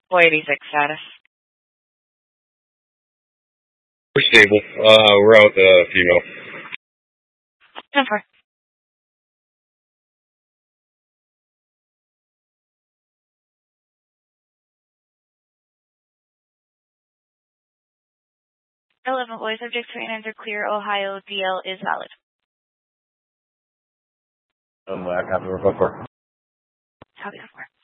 486 status. We're stable. We're out female. 10-4. Boy, subject 29 are clear. Ohio DL is valid. Copy, report 4. Copy 4.